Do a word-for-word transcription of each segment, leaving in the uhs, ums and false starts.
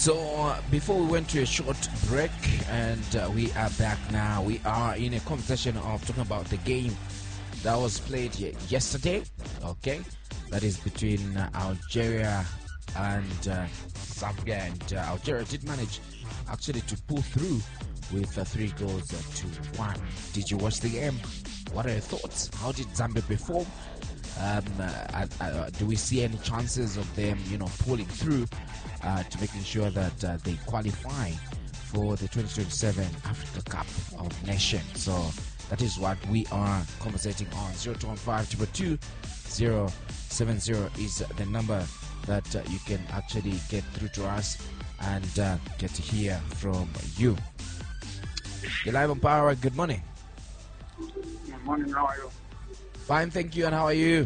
So uh, before we went to a short break, and uh, we are back now. We are in a conversation of talking about the game that was played ye- yesterday. Okay, that is between uh, Algeria and uh, Zambia, and uh, Algeria did manage actually to pull through with uh, three goals uh, to one. Did you watch the game? What are your thoughts? How did Zambia perform? Um, uh, uh, do we see any chances of them, you know, pulling through uh, to making sure that uh, they qualify for the twenty twenty-seven Africa Cup of Nations? So that is what we are conversating on. zero two one five two two zero seven zero is the number that uh, you can actually get through to us and uh, get to hear from you. You're live on Power. Good morning. Good morning. How are you? Fine, thank you. And how are you?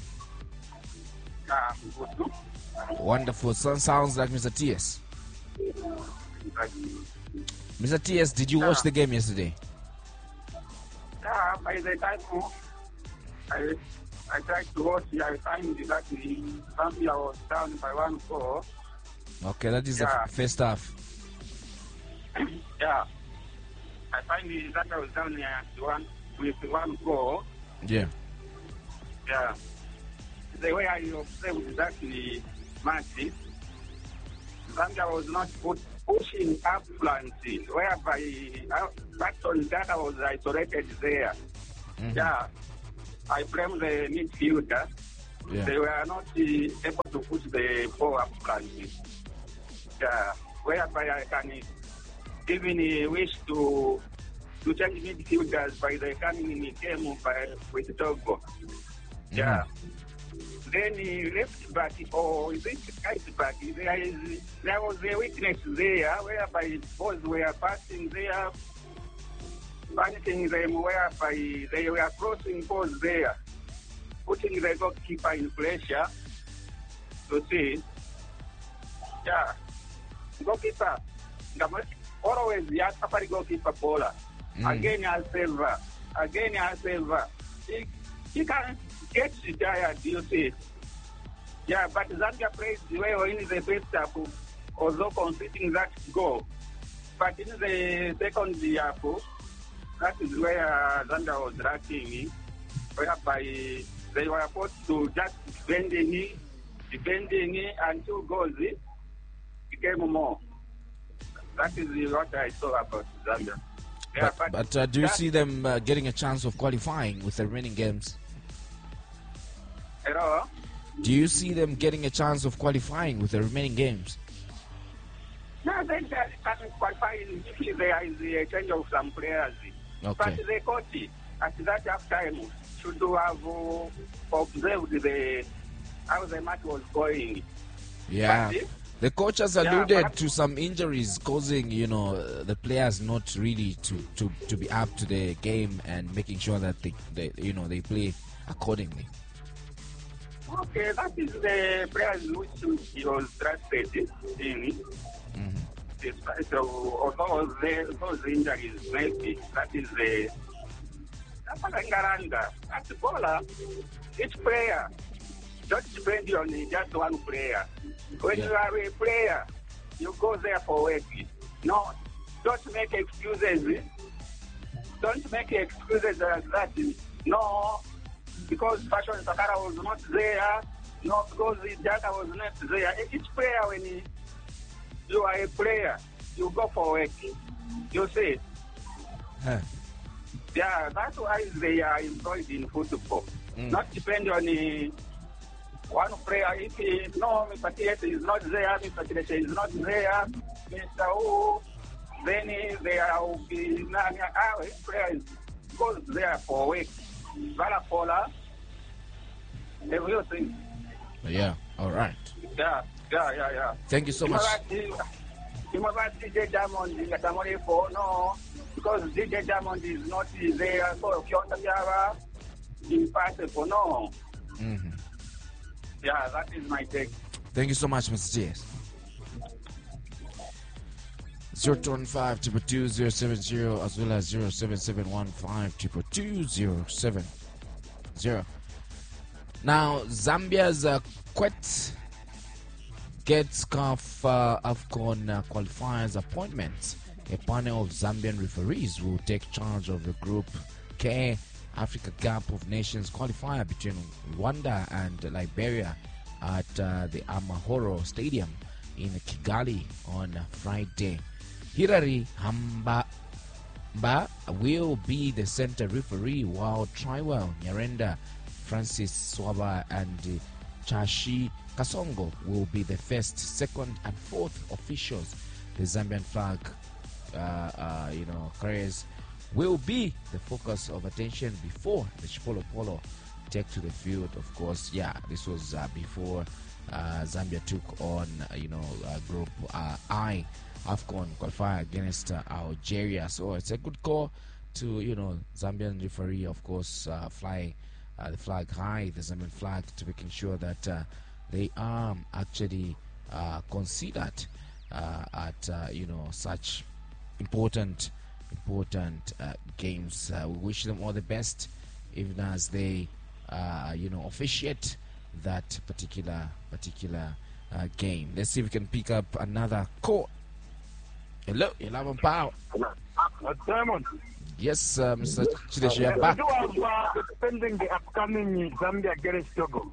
Uh, good too. Wonderful. Son sounds like Mister T S. Right. Mister T S, did you watch the game yesterday? Yeah, by the time I I tried to watch, I find that the Zambia was down by one goal. Okay, that is Yeah. the f- first half. Yeah, I find that I was down here one with one goal. Yeah. Yeah, the way I observed that the match, Zambia was not put, pushing up front, whereby uh, Patton Data was isolated there. Mhm. Yeah, I blame the midfielder. Yeah. They were not uh, able to push the ball up front. Yeah, whereby I can even uh, wish to to change midfielders by the coming game by with Togo. Yeah. Then he left back, or is it right back? There is there was a weakness there whereby balls were passing there, punishing them whereby they were crossing balls there, putting the goalkeeper in pressure to see. Yeah. Goalkeeper, always yes, after goalkeeper bowler. Mm. Again as silver. Again as silver. He, he can get tired, you see. Yeah, but Zambia plays well in the first half, although conceding that goal. But in the second half, that is where Zambia was lacking, whereby they were forced to just defending, defending, and two goals became more. That is what I saw about Zambia. Yeah, But, but uh, do you that- see them uh, getting a chance of qualifying with the remaining games? Hello? Do you see them getting a chance of qualifying with the remaining games? No, they can qualify if there is a change of some players. Okay. But the coach, at that half time, should have uh, observed the how the match was going. Yeah. But, The coach has Yeah, alluded but- to some injuries causing, you know, uh, the players not really to, to, to be up to the game and making sure that they, they you know, they play accordingly. Okay, that is the players which he was trusted in. Mhm. So, although the, those injuries, maybe that is the. At the bowler, each player, don't depend on just one player. When Yeah. you are a player, you go there for work. No, don't make excuses. Don't make excuses like that. No, because Fashion Sakara was not there. No, because the data was not there. Each player, when he, you are a player, you go for work. You see, Huh. yeah, that's why they are employed in football. Mm. Not depend on the one player. If he, no, Mister T S is not there, Mister T S is not there, Mister O, then there will be none. Our player goes there for work. Valapola, everything. Yeah. All right. Yeah, yeah, yeah, yeah. Thank you so much. Remember D J Diamond in the for no, because D J Diamond is not there, so Kyota Java impossible. No. Mhm. Yeah, that is my take. Thank you so much, Mister T S. zero two one five two two zero seven zero as well as zero seven seven one five two two zero seven zero. Now, Zambia's uh, quite gets C A F uh, AFCON uh, qualifiers appointments. A panel of Zambian referees will take charge of the Group K Africa Cup of Nations qualifier between Rwanda and Liberia at uh, the Amahoro Stadium in Kigali on Friday. Hilary Hamba Ba will be the center referee, while Triwell Nyarenda, Francis Swaba, and uh, Chashi Kasongo will be the first, second, and fourth officials. The Zambian flag, uh, uh, you know, carriers will be the focus of attention before the Chipolo Polo take to the field. Of course, yeah, this was uh, before uh, Zambia took on, uh, you know, uh, Group uh, I AFCON qualifier against uh, Algeria. So it's a good call to, you know, Zambian referee, of course, uh, fly uh, the flag high, the Zambian flag, to making sure that uh, they are actually uh, considered uh, at, uh, you know, such important, important uh, games. Uh, we wish them all the best, even as they, uh, you know, officiate that particular, particular uh, game. Let's see if we can pick up another call. Hello, eleven Power. Diamond. Yes, uh, Mister Chileshi, you're We back. do have uh, pending the upcoming Zambia against Togo.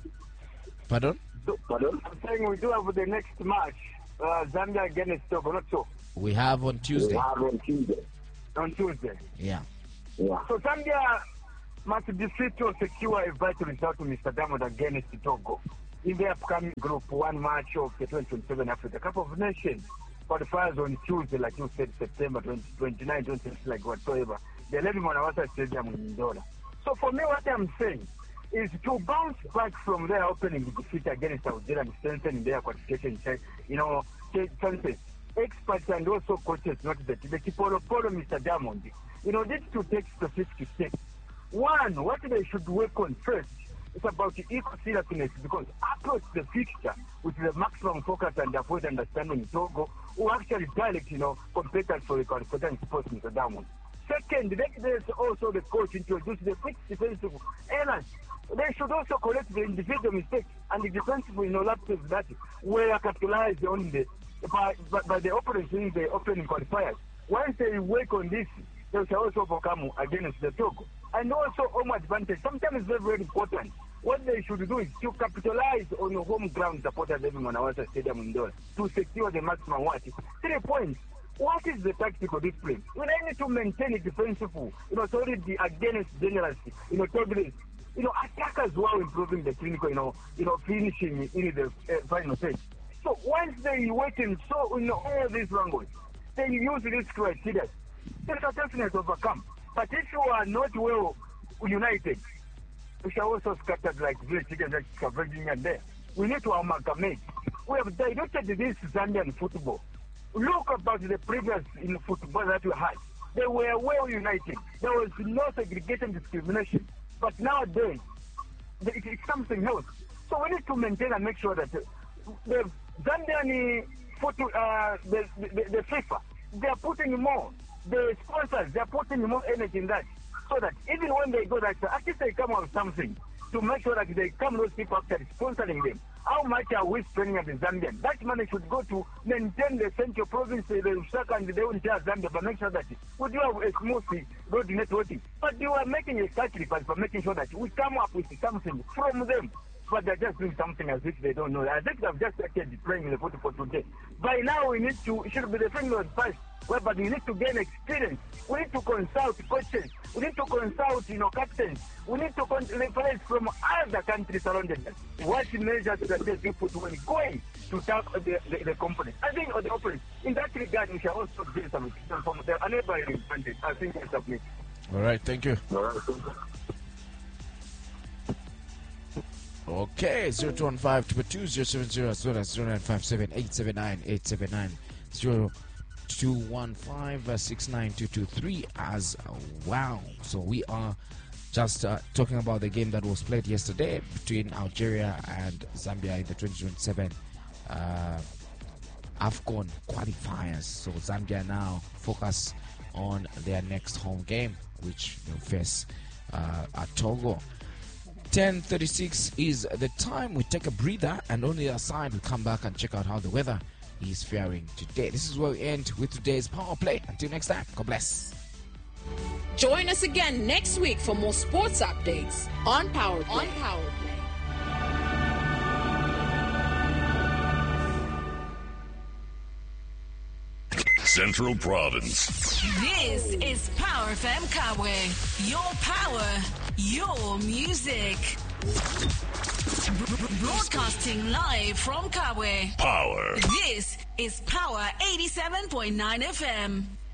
Pardon? Pardon? I'm saying we do have the next match, uh, Zambia against Togo, not so. We have on Tuesday. on Tuesday. On Tuesday. Yeah. Yeah. So Zambia must defeat or secure a vital result to Mister Diamond against Togo in the upcoming Group One match of the twenty twenty-seven Africa Cup of Nations. Qualifiers on Tuesday, like you said, September twenty-ninth, twenty, like whatsoever. The eleven Manawasa Stadium in Ndola. So for me, what I'm saying is to bounce back from their opening defeat against Algeria and strengthen their qualification, you know, chances. Experts and also coaches, not the the Kipolo Polo, Mister Diamond, you know, need to take specific steps. One, what they should work on first is about the equal seriousness, because approach the fixture with the maximum focus and avoid understanding Togo, who actually direct, you know, competitors for the qualification sports, Mister Diamond. Second, let there's also the coach introduce the fixed defensive errors. They should also correct the individual mistakes and the defensive, you know, lapses that were capitalized on the by, by, by the opponents in the opening qualifiers. Once they work on this, they shall also overcome against the Togo. And also home advantage. Sometimes it's very, very important. What they should do is to capitalize on the home ground support at David Manawasa Stadium in Ndola to secure the maximum what? Three points. What is the tactical discipline? We need to maintain a defensive, you know, solidity against generosity, you know, turbulence. You know, attackers while improving the clinical, you know, you know, finishing in the uh, final stage. So once they work in so in all these languages, they use this criteria. They can definitely overcome. But if you are not well united, we shall also scatter like village chickens like Virginia there. We need to amalgamate. We have diluted this Zambian football. Look about the previous in football that we had. They were well united. There was no segregation discrimination. But nowadays, it's something else. So we need to maintain and make sure that the Zambian foot, uh, the, the, the FIFA, they are putting more. The sponsors, they are putting more energy in that. So that even when they go that, at least they come out with something to make sure that they come those people actually sponsoring them. How much are we spending at the Zambian? That money should go to maintain the central province, the Lusaka and the entire Zambia, but make sure that we do have a smooth road networking. But you are making a sacrifice by making sure that we come up with something from them. But they're just doing something as if they don't know. As if they've just started playing in the football today. By now, we need to, it should be the thing of advice, whereby we need to gain experience. We need to consult coaches. We need to consult, you know, captains. We need to reference from other countries surrounding us. What measures that they put when going to tap the, the, the components? I think, or the opponents. In that regard, we shall also gain some experience from the neighboring advantage. I think I submit. All right, thank you. All right, thank you. Okay, zero two one five two two zero seven zero as well as zero nine five seven eight seven nine eight seven nine zero two one five six nine two two three as well. So we are just uh, talking about the game that was played yesterday between Algeria and Zambia in the twenty twenty-seven uh, AFCON qualifiers. So Zambia now focus on their next home game, which they'll face uh, at Togo. ten thirty-six is the time. We take a breather, and on the other side, we come back and check out how the weather is faring today. This is where we end with today's Power Play. Until next time, God bless. Join us again next week for more sports updates on Power Play. On Power Play. Central Province. This is Power F M Kawe. Your power, your music. Broadcasting live from Kawe. Power. This is Power eighty-seven point nine F M.